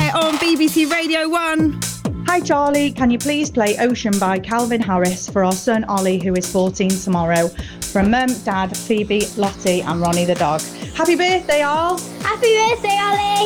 here on BBC Radio 1. Hi Charlie, can you please play Ocean by Calvin Harris for our son Ollie, who is 14 tomorrow? From Mum, Dad, Phoebe, Lottie and Ronnie the dog. Happy birthday all! Happy birthday, Ollie!